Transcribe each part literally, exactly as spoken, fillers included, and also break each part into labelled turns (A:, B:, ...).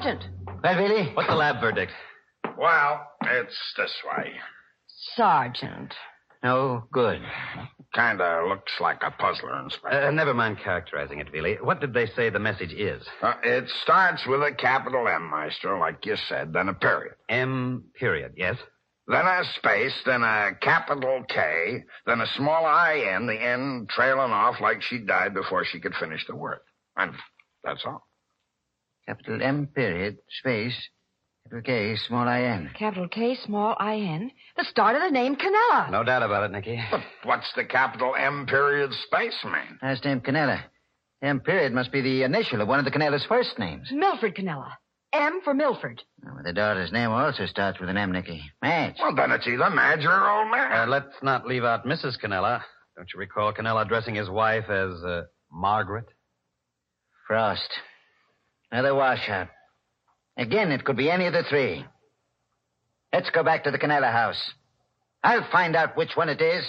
A: Sergeant.
B: Well, Billy?
C: What's the lab verdict?
D: Well, it's this way.
A: Sergeant.
B: No good.
D: Kind of looks like a puzzler, Inspector.
C: Uh, never mind characterizing it, Billy. What did they say the message is?
D: Uh, it starts with a capital M, Maestro, like you said, then a period.
C: M period, yes?
D: Then a space, then a capital K, then a small I N, the N trailing off like she died before she could finish the word. And that's all.
B: Capital M period, space, capital K, small I N.
A: Capital K, small I N. The start of the name Canella.
C: No doubt about it, Nicky.
D: But what's the capital M period space mean?
B: Last name Canella. M period must be the initial of one of the Canella's first names.
A: Milford Canella. M for Milford.
B: Well, the daughter's name also starts with an M, Nicky. Madge.
D: Well, then it's either Madge or old man.
C: Uh, let's not leave out Missus Canella. Don't you recall Canella addressing his wife as uh, Margaret?
B: Frost. Another washout. Again, it could be any of the three. Let's go back to the Canella house. I'll find out which one it is.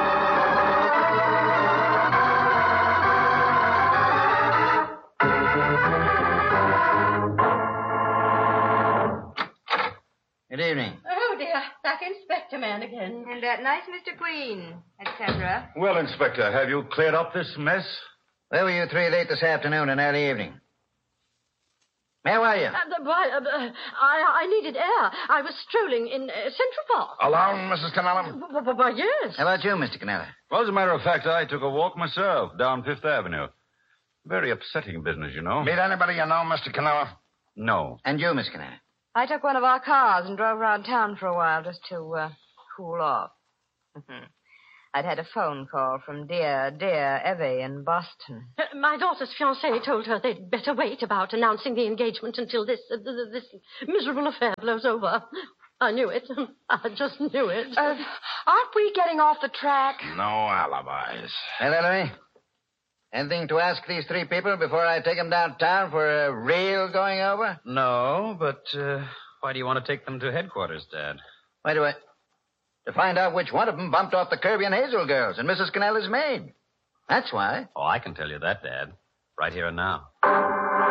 B: Good evening.
E: Oh, dear. Back Inspector Man again.
F: And that nice Mister Queen, et cetera.
G: Well, Inspector, have you cleared up this mess?
B: Where were you three late this afternoon and early evening? Where were you?
E: Uh, why, uh, uh, I, I needed air. I was strolling in uh, Central Park.
D: Alone, Missus Canella?
E: Why, why, yes.
B: How about you, Mister Canella?
G: Well, as a matter of fact, I took a walk myself down Fifth Avenue. Very upsetting business, you know.
D: Meet anybody you know, Mister Canella?
G: No.
B: And you, Miss Canella?
F: I took one of our cars and drove around town for a while just to uh, cool off. I'd had a phone call from dear, dear Evie in Boston.
E: Uh, my daughter's fiancé told her they'd better wait about announcing the engagement until this uh, this miserable affair blows over. I knew it. I just knew it.
A: Uh, aren't we getting off the track?
D: No alibis.
B: Well, Ellery, anything to ask these three people before I take them downtown for a real going over?
C: No, but uh, why do you want to take them to headquarters, Dad?
B: Why do I... To find out which one of them bumped off the Kirby and Hazel girls and Missus Canella's maid. That's why.
C: Oh, I can tell you that, Dad. Right here and now.